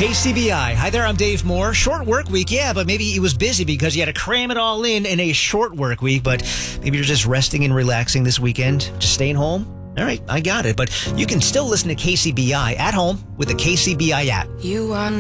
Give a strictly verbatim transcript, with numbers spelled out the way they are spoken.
K C B I. Hi there, I'm Dave Moore. Short work week, yeah, but maybe he was busy because he had to cram it all in in a short work week, but maybe you're just resting and relaxing this weekend, just staying home. All right, I got it, but you can still listen to K C B I at home with the K C B I app. You are